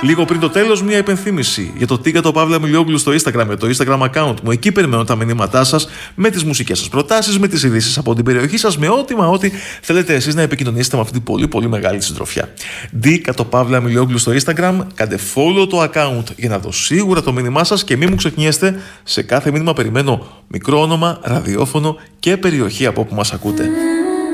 Λίγο πριν το τέλος, μια υπενθύμηση για το Τίγκατο Παύλα Μιλιόγλου στο Instagram, με το Instagram account μου. Εκεί περιμένω τα μηνύματά σας με τις μουσικές σας προτάσεις, με τις ειδήσεις από την περιοχή σας, με ό,τι θέλετε εσείς να επικοινωνήσετε με αυτή την πολύ πολύ μεγάλη συντροφιά. Τίγκατο Παύλα Μιλιόγλου στο Instagram, κάντε follow το account για να δω σίγουρα το μήνυμά σας και μην μου ξεχνιέστε, σε κάθε μήνυμα περιμένω μικρό όνομα, ραδιόφωνο και περιοχή από όπου μας ακούτε.